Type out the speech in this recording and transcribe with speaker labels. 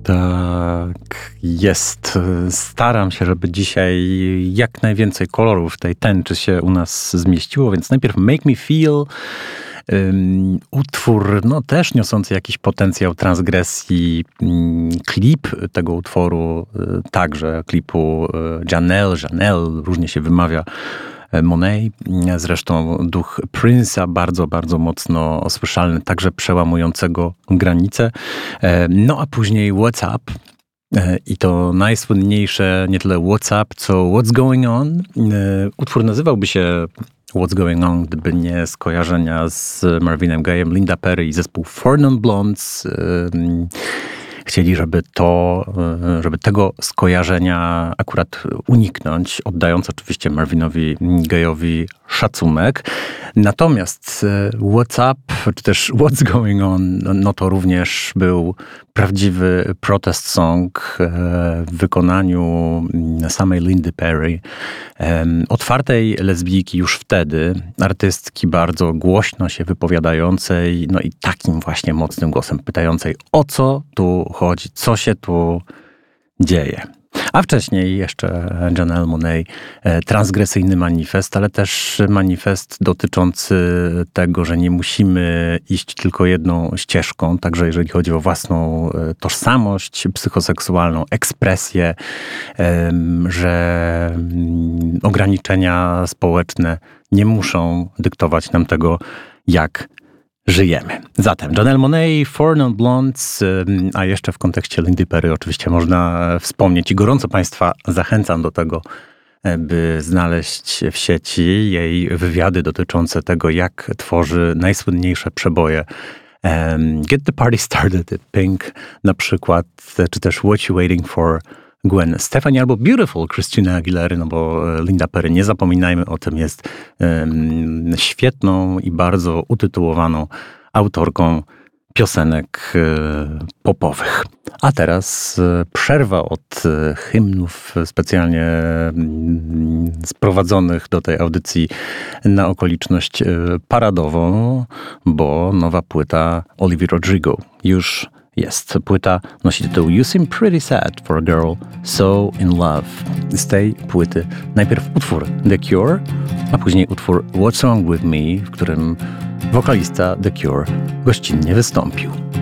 Speaker 1: Tak jest. Staram się, żeby dzisiaj jak najwięcej kolorów tej tęczy się u nas zmieściło, więc najpierw Make Me Feel, utwór też niosący jakiś potencjał transgresji, klip tego utworu, także klipu Janelle, różnie się wymawia, Monet, zresztą duch Prince'a bardzo, bardzo mocno słyszalny, także przełamującego granice. No a później What's Up i to najsłynniejsze nie tyle What's Up, co What's Going On. Utwór nazywałby się What's Going On, gdyby nie skojarzenia z Marvinem Gaye'em, Linda Perry i zespół Four Non Blondes. Chcieli, żeby tego skojarzenia akurat uniknąć, oddając oczywiście Marvinowi Gaye'owi szacunek. Natomiast What's Up, czy też What's Going On, to również był prawdziwy protest song w wykonaniu samej Lindy Perry. Otwartej lesbijki już wtedy, artystki bardzo głośno się wypowiadającej, i takim właśnie mocnym głosem pytającej, o co tu chodzi, co się tu dzieje. A wcześniej jeszcze Janelle Monáe, transgresyjny manifest, ale też manifest dotyczący tego, że nie musimy iść tylko jedną ścieżką, także jeżeli chodzi o własną tożsamość psychoseksualną, ekspresję, że ograniczenia społeczne nie muszą dyktować nam tego, jak żyjemy. Zatem Janelle Monáe, Four Non Blondes, a jeszcze w kontekście Lindy Perry oczywiście można wspomnieć i gorąco Państwa zachęcam do tego, by znaleźć w sieci jej wywiady dotyczące tego, jak tworzy najsłynniejsze przeboje. Get the Party Started, Pink na przykład, czy też What You Waiting For, Gwen Stefani, albo Beautiful Christina Aguilery, bo Linda Perry, nie zapominajmy o tym, jest świetną i bardzo utytułowaną autorką piosenek popowych. A teraz przerwa od hymnów specjalnie sprowadzonych do tej audycji na okoliczność paradową, bo nowa płyta Olivia Rodrigo już jest. Płyta nosi tytuł You Seem Pretty Sad for a Girl So in Love. Z tej płyty najpierw utwór The Cure, a później utwór What's Wrong With Me, w którym wokalista The Cure gościnnie wystąpił.